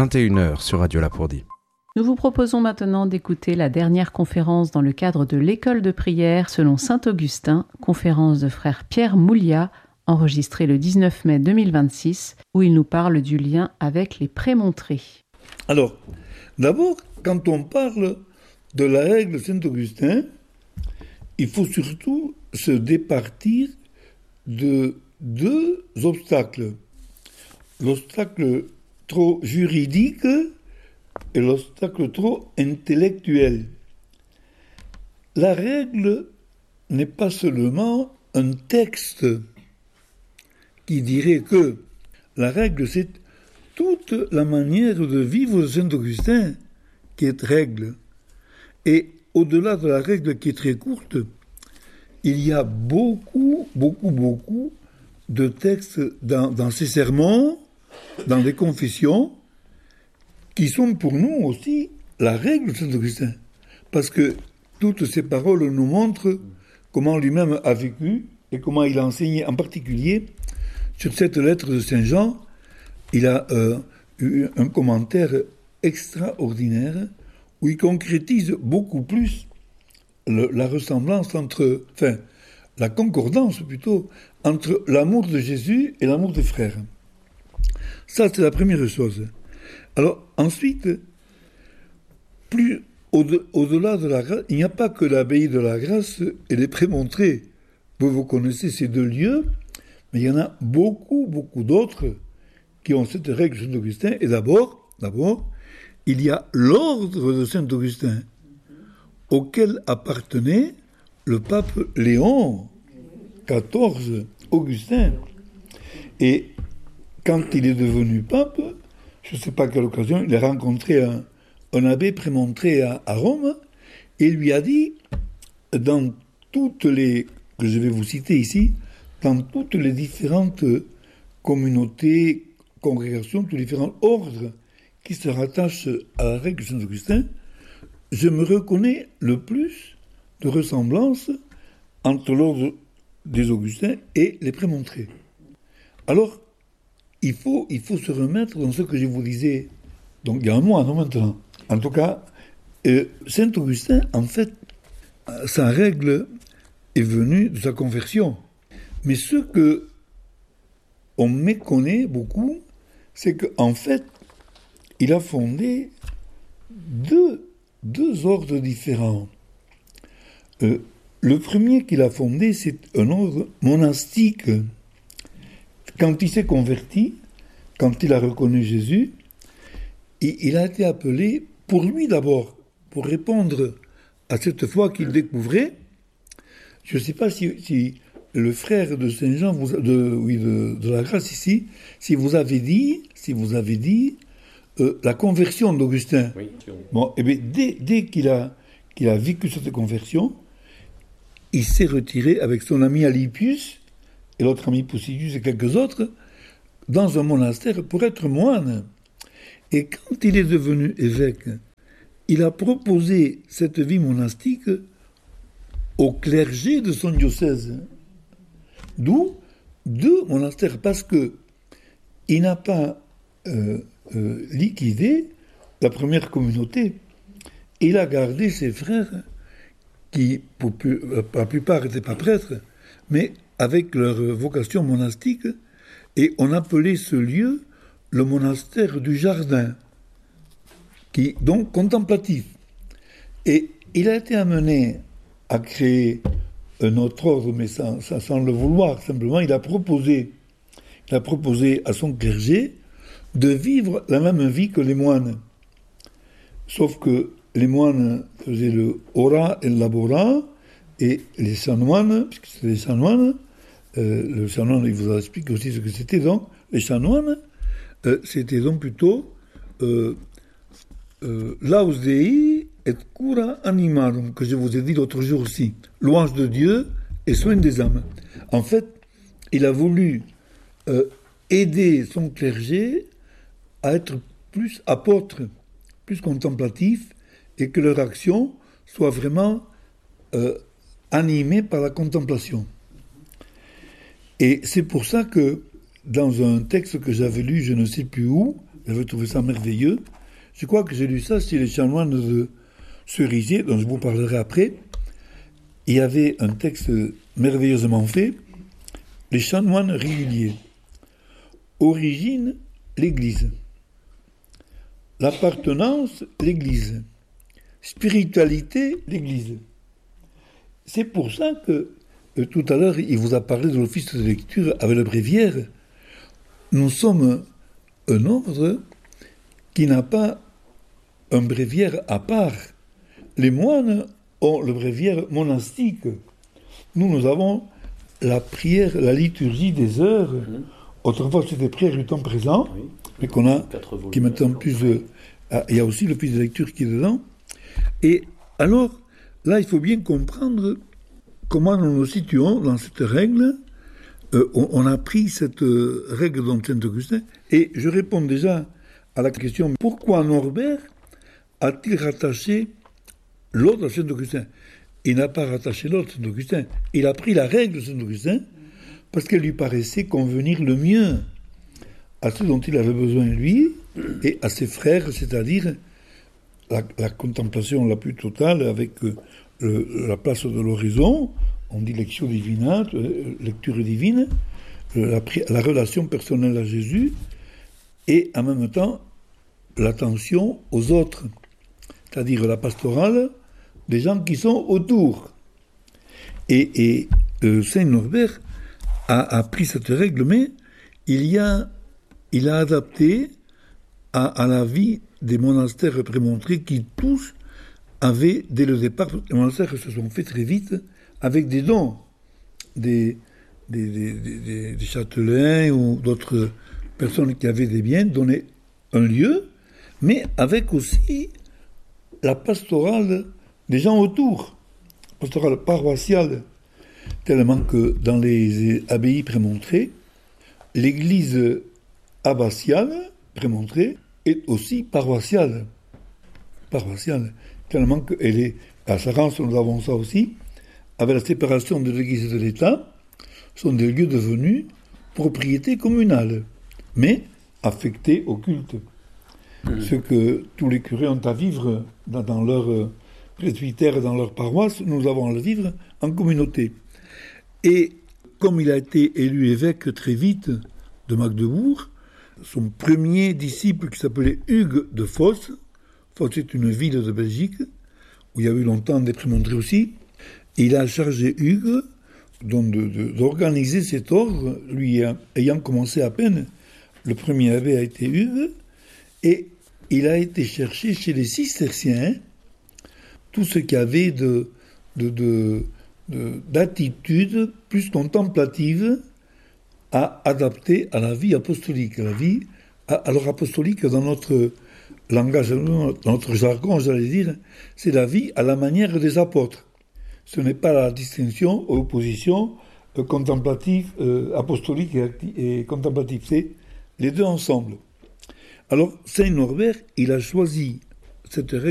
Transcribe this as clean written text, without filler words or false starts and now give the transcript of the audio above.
21h sur Radio Lapourdie. Nous vous proposons maintenant d'écouter la dernière conférence dans le cadre de l'école de prière selon saint Augustin, conférence de frère Pierre Mouliat, enregistrée le 19 mai 2026, où il nous parle du lien avec les prémontrés. Alors, d'abord, quand on parle de la règle de saint Augustin, il faut surtout se départir de deux obstacles. L'obstacle trop juridique et l'obstacle trop intellectuel. La règle n'est pas seulement un texte qui dirait que la règle, c'est toute la manière de vivre de saint Augustin qui est règle. Et au-delà de la règle qui est très courte, il y a beaucoup de textes dans ces sermons, dans les confessions, qui sont pour nous aussi la règle de saint Augustin. Parce que toutes ces paroles nous montrent comment lui-même a vécu et comment il a enseigné, en particulier sur cette lettre de Saint Jean. Il a eu un commentaire extraordinaire où il concrétise beaucoup plus la ressemblance la concordance plutôt, entre l'amour de Jésus et l'amour des frères. Ça, c'est la première chose. Alors, ensuite, plus au-delà de la grâce, il n'y a pas que l'abbaye de la grâce et les prémontrés. Vous connaissez ces deux lieux, mais il y en a beaucoup d'autres qui ont cette règle de saint Augustin. Et d'abord, il y a l'ordre de saint Augustin, auquel appartenait le pape Léon XIV Augustin. Et quand il est devenu pape, je ne sais pas à quelle occasion, il a rencontré un abbé prémontré à Rome et lui a dit, dans toutes les, que je vais vous citer ici, dans toutes les différentes communautés, congrégations, tous les différents ordres qui se rattachent à la règle de saint Augustin, je me reconnais le plus de ressemblance entre l'ordre des Augustins et les prémontrés. Alors, il faut se remettre dans ce que je vous disais, donc il y a un mois, non maintenant. En tout cas, saint Augustin, en fait, sa règle est venue de sa conversion. Mais ce que on méconnaît beaucoup, c'est qu'en fait, il a fondé deux ordres différents. Le premier qu'il a fondé, c'est un ordre monastique. Quand il s'est converti, quand il a reconnu Jésus, il a été appelé, pour lui d'abord, pour répondre à cette foi qu'il découvrait. Je ne sais pas si le frère de Saint Jean, de la grâce ici, si vous avez dit la conversion d'Augustin. Oui. Bon, et bien, dès qu'il a vécu cette conversion, il s'est retiré avec son ami Alypius et l'autre ami Posidus et quelques autres dans un monastère pour être moine. Et quand il est devenu évêque, il a proposé cette vie monastique au clergé de son diocèse. D'où deux monastères, parce que il n'a pas liquidé la première communauté. Il a gardé ses frères qui, pour la plupart, n'étaient pas prêtres, mais avec leur vocation monastique, et on appelait ce lieu le monastère du jardin, qui donc contemplatif. Et il a été amené à créer un autre ordre, mais sans le vouloir, simplement, il a proposé à son clergé de vivre la même vie que les moines. Sauf que les moines faisaient le ora et le labora, et les chanoines, puisque c'était des chanoines, le chanoine, il vous explique aussi ce que c'était, donc, les chanoines, c'était donc plutôt laus Dei et cura animarum, que je vous ai dit l'autre jour aussi, louange de Dieu et soin des âmes. En fait, il a voulu aider son clergé à être plus apôtre, plus contemplatif, et que leur action soit vraiment animée par la contemplation. Et c'est pour ça que, dans un texte que j'avais lu, je ne sais plus où, J'avais trouvé ça merveilleux. Je crois que j'ai lu ça chez les chanoines de Cerisier, dont je vous parlerai après. Il y avait un texte merveilleusement fait. Les chanoines réguliers. Origine, l'Église. L'appartenance, l'Église. Spiritualité, l'Église. C'est pour ça que tout à l'heure, il vous a parlé de l'office de lecture avec le bréviaire. Nous sommes un ordre qui n'a pas un bréviaire à part. Les moines ont le bréviaire monastique. Nous avons la prière, la liturgie des heures. Autrefois, c'était prière du temps présent, mais qui est maintenant plus... il y a aussi l'office de lecture qui est dedans. Et alors, là, il faut bien comprendre comment nous nous situons dans cette règle. On a pris cette règle de Saint-Augustin, et je réponds déjà à la question, pourquoi Norbert a-t-il rattaché l'autre à Saint-Augustin? Il n'a pas rattaché l'autre à Saint-Augustin. Il a pris la règle de Saint-Augustin parce qu'elle lui paraissait convenir le mieux à ce dont il avait besoin lui et à ses frères, c'est-à-dire la contemplation la plus totale avec la place de l'horizon, on dit lectio divina, lecture divine, la relation personnelle à Jésus, et en même temps l'attention aux autres, c'est-à-dire la pastorale des gens qui sont autour. Et Saint Norbert a pris cette règle, mais il a adapté à la vie des monastères prémontrés qui tous avaient, dès le départ, les monastères se sont faits très vite avec des dons, des châtelains ou d'autres personnes qui avaient des biens, donnaient un lieu, mais avec aussi la pastorale des gens autour, pastorale paroissiale, tellement que dans les abbayes prémontrées, l'église abbatiale prémontrée est aussi paroissiale, tellement qu'elle est, à Sarrance nous avons ça aussi, avec la séparation de l'église et de l'État, sont des lieux devenus propriété communale, mais affectés au culte. Ce que tous les curés ont à vivre dans leur presbytère, dans leur paroisse, nous avons à le vivre en communauté. Et comme il a été élu évêque très vite de Magdebourg, son premier disciple qui s'appelait Hugues de Fosse est une ville de Belgique, où il y a eu longtemps des prémontrés aussi, il a chargé Hugues d'organiser cet ordre, lui ayant commencé à peine. Le premier abbé a été Hugues, et il a été chercher chez les cisterciens tout ce qu'il y avait d'attitude plus contemplative à adapter à la vie apostolique, alors apostolique dans notre langage, dans notre jargon, j'allais dire, c'est la vie à la manière des apôtres. Ce n'est pas la distinction ou l'opposition contemplative, apostolique et contemplative, c'est les deux ensemble. Alors, Saint Norbert, il a choisi cette règle